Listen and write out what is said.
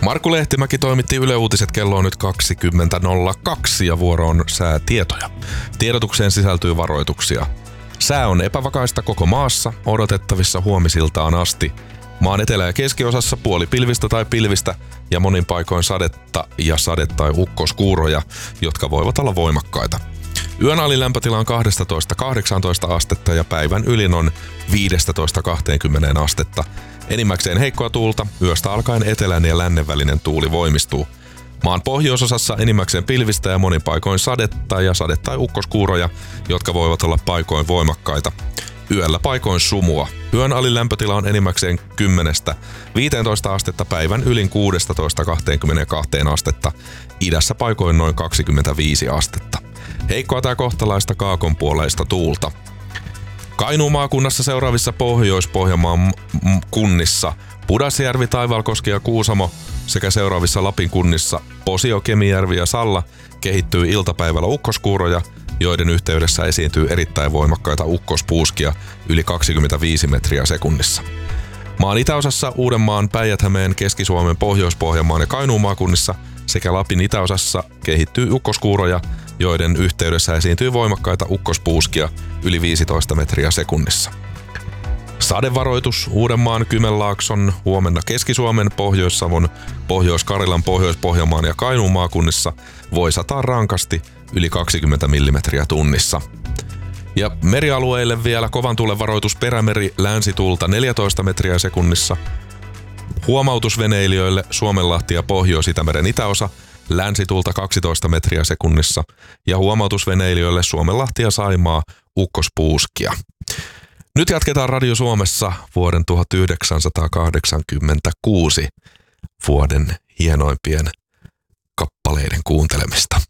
Markku Lehtimäki toimitti Yle Uutiset, kello on nyt 20.02 ja vuoro on säätietoja. Tiedotukseen sisältyy varoituksia. Sää on epävakaista koko maassa, odotettavissa huomisiltaan asti. Maan etelä- ja keskiosassa puolipilvistä tai pilvistä ja monin paikoin sadetta ja sade- tai ukkoskuuroja, jotka voivat olla voimakkaita. Yön alilämpötila on 12-18 astetta ja päivän ylin on 15-20 astetta. Enimmäkseen heikkoa tuulta, yöstä alkaen etelän ja lännen välinen tuuli voimistuu. Maan pohjoisosassa enimmäkseen pilvistä ja monin paikoin sadetta ja sade- tai ukkoskuuroja, jotka voivat olla paikoin voimakkaita. Yöllä paikoin sumua. Yön alilämpötila on enimmäkseen 10-15 astetta, päivän ylin 16-22 astetta. Idässä paikoin noin 25 astetta. Heikkoa tai kohtalaista kaakonpuoleista tuulta. Kainuun maakunnassa seuraavissa Pohjois-Pohjanmaan kunnissa Pudasjärvi, Taivalkoski ja Kuusamo sekä seuraavissa Lapin kunnissa Posio, Kemijärvi ja Salla kehittyy iltapäivällä ukkoskuuroja, joiden yhteydessä esiintyy erittäin voimakkaita ukkospuuskia yli 25 metriä sekunnissa. Maan itäosassa Uudenmaan, Päijät-Hämeen, Keski-Suomen, Pohjois-Pohjanmaan ja Kainuun maakunnissa sekä Lapin itäosassa kehittyy ukkoskuuroja, joiden yhteydessä esiintyy voimakkaita ukkospuuskia yli 15 metriä sekunnissa. Sadevaroitus Uudenmaan, Kymenlaakson, huomenna Keski-Suomen, Pohjois-Savon, Pohjois-Karjalan, Pohjois-Pohjanmaan ja Kainuun maakunnissa voi sataa rankasti yli 20 millimetriä tunnissa. Ja merialueille vielä kovan tuulen varoitus Perämeri, länsituulta 14 metriä sekunnissa. Huomautusveneilijöille Suomenlahti ja Pohjois-Itämeren itäosa länsituulta 12 metriä sekunnissa ja huomautusveneilijöille Suomenlahti ja Saimaa ukkospuuskia. Nyt jatketaan Radio Suomessa vuoden 1986 vuoden hienoimpien kappaleiden kuuntelemista.